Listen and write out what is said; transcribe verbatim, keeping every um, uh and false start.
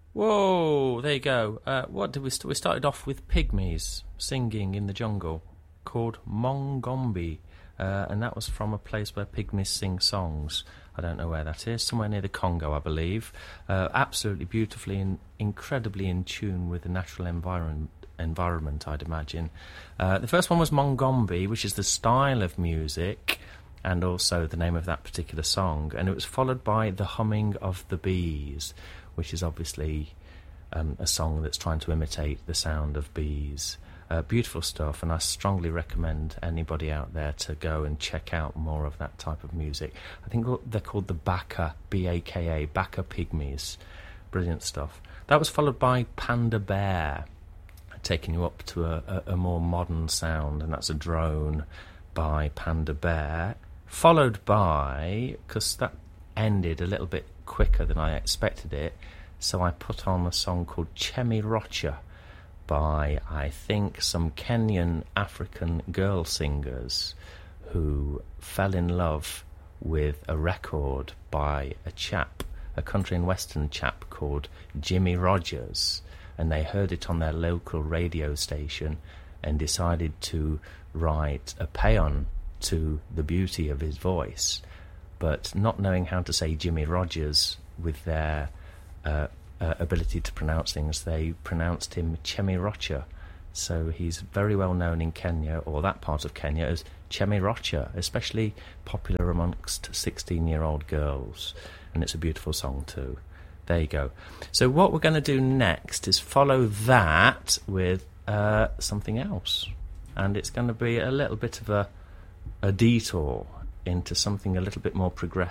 Whoa, there you go. Uh, what did we st- we started off with Pygmies singing in the jungle called Mongombe, uh, and that was from a place where pygmies sing songs. I don't know where that is, somewhere near the Congo, I believe. Uh, absolutely beautifully and incredibly in tune with the natural environment, environment I'd imagine. Uh, the first one was Mongombe, which is the style of music and also the name of that particular song, and it was followed by The Humming of the Bees, which is obviously um, a song that's trying to imitate the sound of bees. Uh, beautiful stuff, and I strongly recommend anybody out there to go and check out more of that type of music. I think they're called the Baka, B A K A, Baka Pygmies. Brilliant stuff. That was followed by Panda Bear, taking you up to a, a, a more modern sound, and that's a drone by Panda Bear, followed by, because that ended a little bit quicker than I expected it, so I put on a song called Chemi Rocha by, I think, some Kenyan African girl singers who fell in love with a record by a chap, a country and western chap called Jimmy Rogers, and they heard it on their local radio station and decided to write a paean to the beauty of his voice, but not knowing how to say Jimmy Rogers with their uh, uh, ability to pronounce things, they pronounced him Chemi Rocha. So he's very well known in Kenya, or that part of Kenya, as Chemi Rocha, especially popular amongst sixteen-year-old girls, and it's a beautiful song too. There you go. So what we're going to do next is follow that with uh, something else, and it's going to be a little bit of a, a detour into something a little bit more progressive.